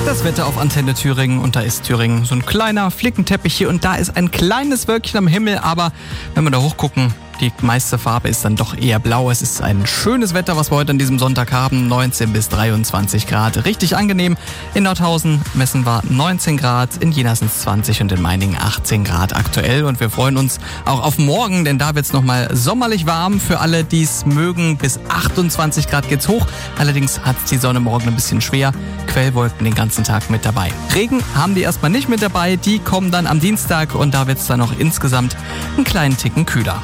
Das Wetter auf Antenne Thüringen, und da ist Thüringen so ein kleiner Flickenteppich hier und da ist ein kleines Wölkchen am Himmel, aber wenn wir da hochgucken, die meiste Farbe ist dann doch eher blau. Es ist ein schönes Wetter, was wir heute an diesem Sonntag haben. 19 bis 23 Grad. Richtig angenehm. In Nordhausen messen wir 19 Grad, in Jena sind es 20 und in Meiningen 18 Grad aktuell. Und wir freuen uns auch auf morgen, denn da wird es nochmal sommerlich warm. Für alle, die es mögen, bis 28 Grad geht's hoch. Allerdings hat die Sonne morgen ein bisschen schwer. Quellwolken den ganzen Tag mit dabei. Regen haben die erstmal nicht mit dabei. Die kommen dann am Dienstag und da wird es dann noch insgesamt einen kleinen Ticken kühler.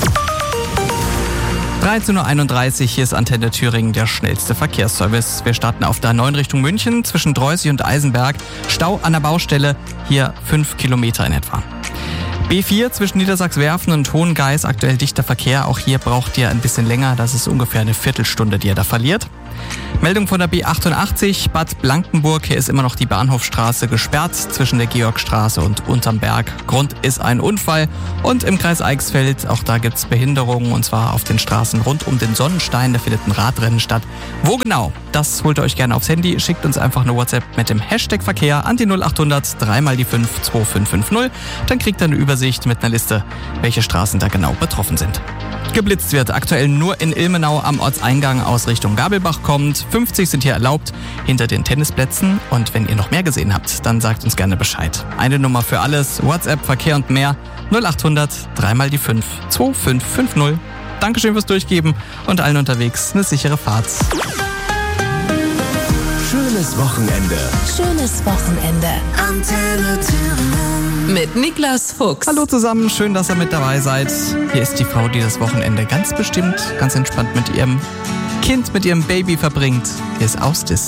13.31 Uhr, hier ist Antenne Thüringen, der schnellste Verkehrsservice. Wir starten auf der 9 Richtung München zwischen Dreußig und Eisenberg. Stau an der Baustelle, hier 5 Kilometer in etwa. B4 zwischen Niedersachswerfen und Hohengeis, aktuell dichter Verkehr. Auch hier braucht ihr ein bisschen länger, das ist ungefähr eine Viertelstunde, die ihr da verliert. Meldung von der B88, Bad Blankenburg. Hier ist immer noch die Bahnhofstraße gesperrt zwischen der Georgstraße und unterm Berg. Grund ist ein Unfall. Und im Kreis Eichsfeld, auch da gibt's Behinderungen, und zwar auf den Straßen rund um den Sonnenstein. Da findet ein Radrennen statt. Wo genau? Das holt ihr euch gerne aufs Handy. Schickt uns einfach eine WhatsApp mit dem Hashtag Verkehr an die 0800 3 mal die 5 2550. Dann kriegt ihr eine Übersicht mit einer Liste, welche Straßen da genau betroffen sind. Geblitzt wird aktuell nur in Ilmenau am Ortseingang aus Richtung Gabelbach kommt. 50 sind hier erlaubt hinter den Tennisplätzen. Und wenn ihr noch mehr gesehen habt, dann sagt uns gerne Bescheid. Eine Nummer für alles, WhatsApp, Verkehr und mehr, 0800 3 mal die 5 2550. Dankeschön fürs Durchgeben und allen unterwegs eine sichere Fahrt. Schönes Wochenende. Schönes Wochenende. Antenne Thüringen. Mit Niklas Fuchs. Hallo zusammen, schön, dass ihr mit dabei seid. Hier ist die Frau, die das Wochenende ganz bestimmt, ganz entspannt mit ihrem Kind, mit ihrem Baby verbringt. Hier ist Austis.